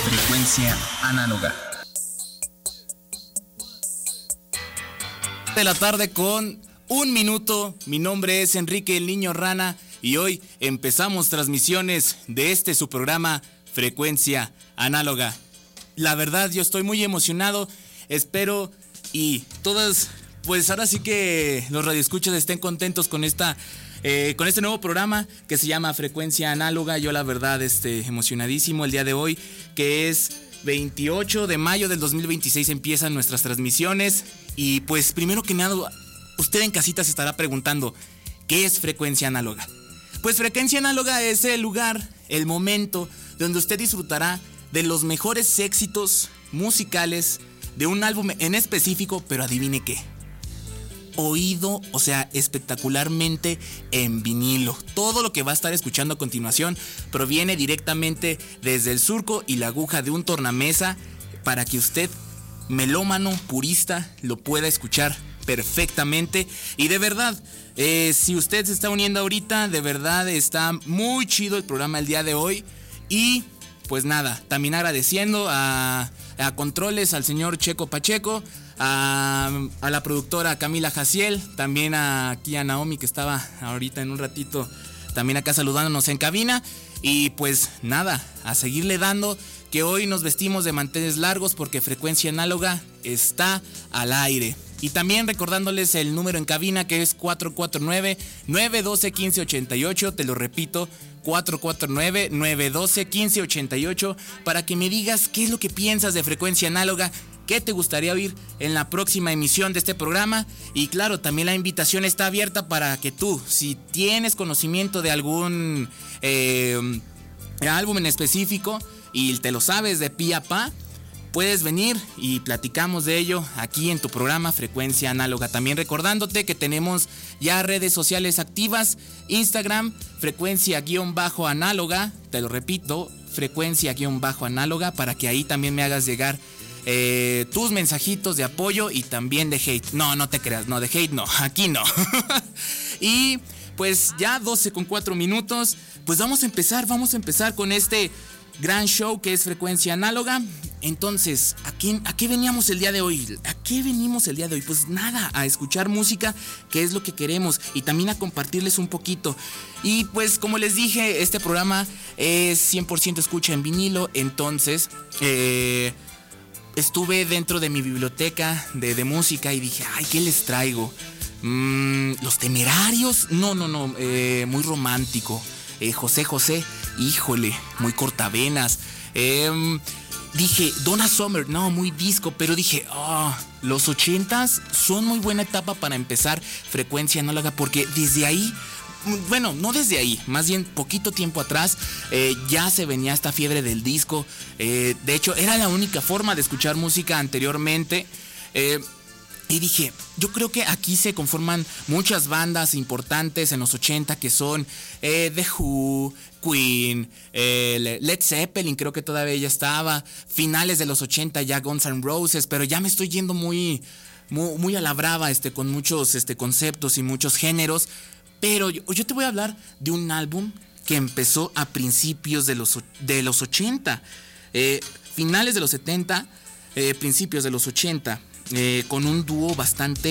Frecuencia análoga. De la tarde con 1 minuto. Mi nombre es Enrique el Niño Rana y hoy empezamos transmisiones de su programa Frecuencia Análoga. La verdad, yo estoy muy emocionado. Espero y todas, pues ahora sí que los radioescuchas estén contentos con este nuevo programa que se llama Frecuencia Análoga. Yo la verdad emocionadísimo el día de hoy, que es 28 de mayo del 2026 empiezan nuestras transmisiones. Y pues primero que nada, usted en casita se estará preguntando, ¿qué es Frecuencia Análoga? Pues Frecuencia Análoga es el lugar, el momento donde usted disfrutará de los mejores éxitos musicales de un álbum en específico, pero adivine qué. Oído, o sea, espectacularmente en vinilo. Todo lo que va a estar escuchando a continuación proviene directamente desde el surco y la aguja de un tornamesa para que usted, melómano, purista, lo pueda escuchar perfectamente. Y de verdad, si usted se está uniendo ahorita, de verdad está muy chido el programa el día de hoy. Y pues nada, también agradeciendo a Controles, al señor Checo Pacheco, a la productora Camila Jaciel, también aquí a Naomi, que estaba ahorita en un ratito también acá saludándonos en cabina. Y pues nada, a seguirle dando, que hoy nos vestimos de manteles largos porque Frecuencia Análoga está al aire. Y también recordándoles el número en cabina, que es 449-912-1588, te lo repito, 449-912-1588, para que me digas qué es lo que piensas de Frecuencia Análoga, qué te gustaría oír en la próxima emisión de este programa. Y claro, también la invitación está abierta para que tú, si tienes conocimiento de algún álbum en específico y te lo sabes de pi a pa, puedes venir y platicamos de ello aquí en tu programa Frecuencia Análoga. También recordándote que tenemos ya redes sociales activas: Instagram, Frecuencia-Análoga, te lo repito, Frecuencia-Análoga, para que ahí también me hagas llegar tus mensajitos de apoyo y también de hate. No te creas, no, de hate no, aquí no. Y pues ya 12:04, pues vamos a empezar con este gran show que es Frecuencia Análoga. Entonces, ¿a qué veníamos el día de hoy? ¿A qué venimos el día de hoy? Pues nada, a escuchar música, que es lo que queremos, y también a compartirles un poquito. Y pues como les dije, este programa es 100% escucha en vinilo. Entonces, estuve dentro de mi biblioteca de música y dije, ay, ¿qué les traigo? Los Temerarios, no, muy romántico. José, híjole, muy cortavenas. Dije, Donna Summer, no, muy disco, pero dije, los 80s son muy buena etapa para empezar Frecuencia Análoga, porque desde ahí, bueno, no desde ahí, más bien poquito tiempo atrás, ya se venía esta fiebre del disco. De hecho, era la única forma de escuchar música anteriormente. Y dije, yo creo que aquí se conforman muchas bandas importantes en los 80, que son The Who, Queen, Led Zeppelin, creo que todavía ya estaba. Finales de los 80 ya Guns N' Roses, pero ya me estoy yendo muy a la brava con muchos conceptos y muchos géneros. Pero yo te voy a hablar de un álbum que empezó a principios de los 80, finales de los 70, principios de los 80. Con un dúo bastante